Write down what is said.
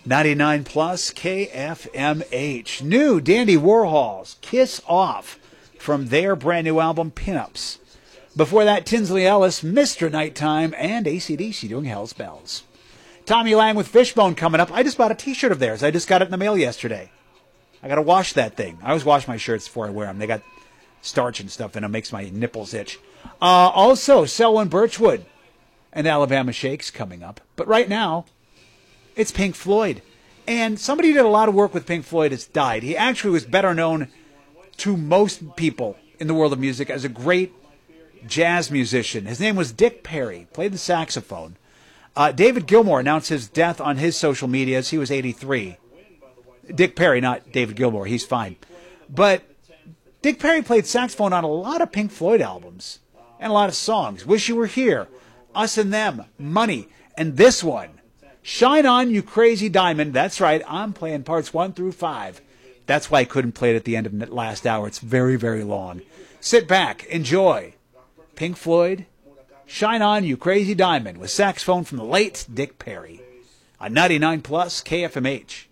99 plus KFMH. New Dandy Warhol's Kiss Off from their brand new album, Pinups. Before that, Tinsley Ellis, Mr. Nighttime, and AC/DC doing Hell's Bells. Tommy Lang with Fishbone coming up. I just bought a t-shirt of theirs. I just got it in the mail yesterday. I got to wash that thing. I always wash my shirts before I wear them. They got starch and stuff in them. Makes my nipples itch. Also, Selwyn Birchwood and Alabama Shakes coming up. But right now, it's Pink Floyd. And somebody who did a lot of work with Pink Floyd has died. He actually was better known to most people in the world of music as a great jazz musician. His name was Dick Perry, played the saxophone. David Gilmour announced his death on his social medias. He was 83. Dick Perry, not David Gilmour. He's fine. But Dick Perry played saxophone on a lot of Pink Floyd albums and a lot of songs. Wish You Were Here, Us and Them, Money, and this one, Shine On, You Crazy Diamond. That's right, I'm playing parts 1 through 5. That's why I couldn't play it at the end of the last hour. It's very, very long. Sit back, enjoy. Pink Floyd, Shine On, You Crazy Diamond, with saxophone from the late Dick Perry on 99 plus KFMH.